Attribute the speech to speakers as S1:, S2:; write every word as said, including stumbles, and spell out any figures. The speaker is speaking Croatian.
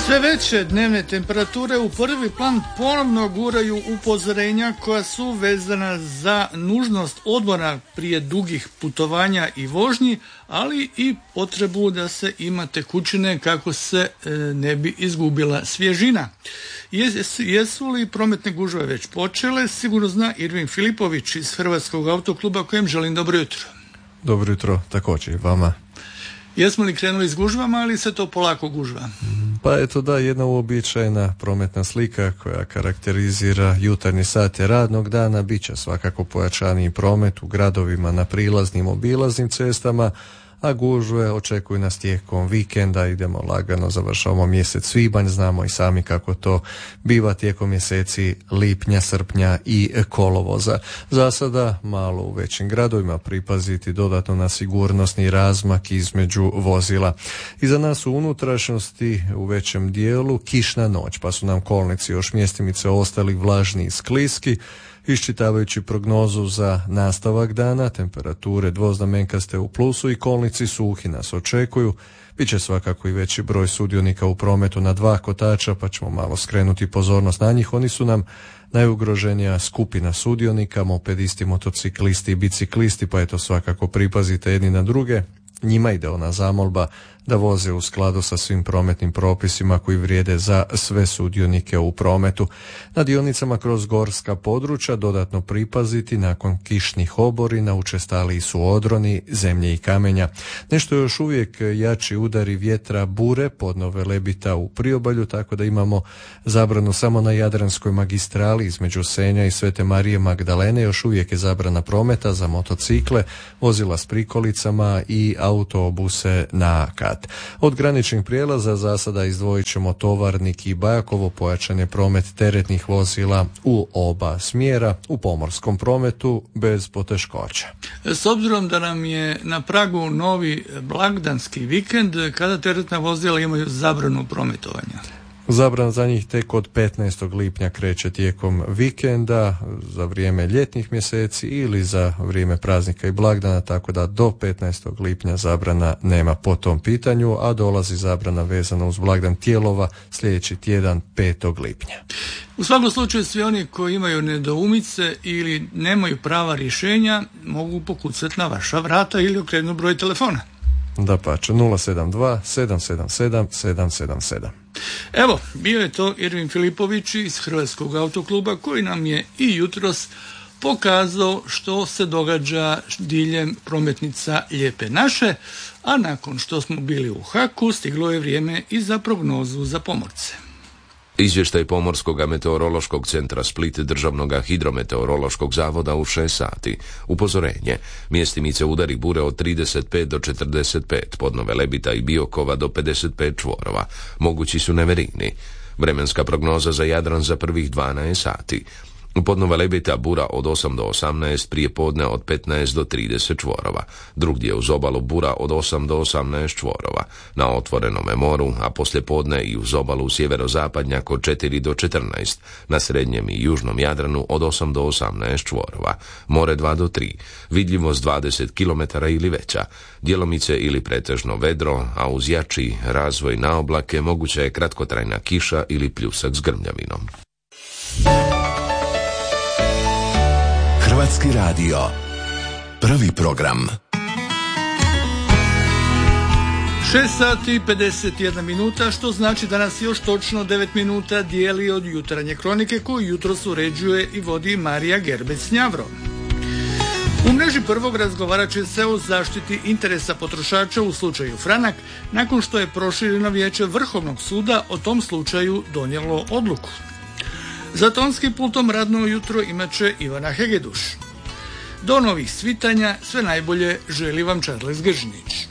S1: Sve veće dnevne temperature u prvi plan ponovno guraju upozorenja koja su vezana za nužnost odmora prije dugih putovanja i vožnji, ali i potrebu da se ima tekućine kako se e, ne bi izgubila svježina. Jes, jesu li prometne gužve već počele? Sigurno zna Irvin Filipović iz Hrvatskog autokluba, kojem želim dobro jutro.
S2: Dobro jutro, također i vama.
S1: Jesmo li krenuli s gužvama ili se to polako gužva?
S2: Pa eto da, jedna uobičajena prometna slika koja karakterizira jutarnji sate radnog dana bit će svakako pojačaniji promet u gradovima na prilaznim obilaznim cestama, a gužve očekuju nas tijekom vikenda, idemo lagano, završavamo mjesec svibanj, znamo i sami kako to biva tijekom mjeseci lipnja, srpnja i kolovoza. Za sada malo u većim gradovima pripaziti dodatno na sigurnosni razmak između vozila. Iza nas u unutrašnjosti u većem dijelu kišna noć, pa su nam kolnici još mjestimice ostali vlažni i skliski. Iščitavajući prognozu za nastavak dana, temperature dvoznamenkaste u plusu i kolnici suhi nas očekuju. Biće svakako i veći broj sudionika u prometu na dva kotača, pa ćemo malo skrenuti pozornost na njih. Oni su nam najugroženija skupina sudionika, mopedisti, motociklisti i biciklisti, pa eto svakako pripazite jedni na druge. Njima ide ona zamolba da voze u skladu sa svim prometnim propisima koji vrijede za sve sudionike u prometu. Na dionicama kroz gorska područja dodatno pripaziti nakon kišnih oborina, učestaliji su odroni, zemlje i kamenja. Nešto još uvijek jači udari vjetra, bure, podno Velebita u priobalju, tako da imamo zabranu samo na Jadranskoj magistrali između Senja i Svete Marije Magdalene. Još uvijek je zabrana prometa za motocikle, vozila s prikolicama i autobuse na kat. Od graničnih prijelaza za sada izdvojit ćemo Tovarnik i Bajakovo, pojačan je promet teretnih vozila u oba smjera, u pomorskom prometu bez poteškoća.
S1: S obzirom da nam je na pragu novi blagdanski vikend, kada teretna vozila imaju zabranu prometovanja?
S2: Zabrana za njih tek od petnaestog lipnja kreće tijekom vikenda, za vrijeme ljetnih mjeseci ili za vrijeme praznika i blagdana, tako da do petnaestog lipnja zabrana nema po tom pitanju, a dolazi zabrana vezana uz blagdan Tijelova sljedeći tjedan petog lipnja.
S1: U svakom slučaju svi oni koji imaju nedoumice ili nemaju prava rješenja mogu pokucati na vaša vrata ili okrenuti broj telefona.
S2: Dapače, nula sedam dva sedam sedam sedam sedam sedam sedam.
S1: Evo, bio je to Irvin Filipović iz Hrvatskog autokluba koji nam je i jutros pokazao što se događa diljem prometnica Lijepe naše, a nakon što smo bili u Haku stiglo je vrijeme i za prognozu za pomorce.
S3: Izvještaj Pomorskog meteorološkog centra Split Državnog hidrometeorološkog zavoda u šest sati. Upozorenje. Mjestimice udari bure od trideset pet do četrdeset pet, podno Velebita i Biokova do pedeset pet čvorova. Mogući su neverini. Vremenska prognoza za Jadran za prvih dvanaest sati. Podno Velebita bura od osam do osamnaest, prije podne od petnaest do trideset čvorova. Drugdje uz obalu bura od osam do osamnaest čvorova. Na otvorenome moru, a poslije podne i uz obalu sjeverozapadnjak od četiri do četrnaest. Na srednjem i južnom Jadranu od osam do osamnaest čvorova. More dva do tri. Vidljivost dvadeset kilometara ili veća. Djelomice ili pretežno vedro, a uz jači razvoj na oblake moguća je kratkotrajna kiša ili pljusak s grmljavinom.
S4: Hrvatski radio. Prvi program.
S1: šest sati i pedeset jedna minuta, što znači da nas još točno devet minuta dijeli od jutarnje kronike koju jutros uređuje i vodi Marija Gerbec-Njavro. U mreži prvog razgovarat će se o zaštiti interesa potrošača u slučaju Franak, nakon što je prošireno vijeće Vrhovnog suda o tom slučaju donijelo odluku. Za tonskim pultom radno jutro imat će Ivana Hegeduš. Do novih svitanja sve najbolje želi vam Charles Gržinić.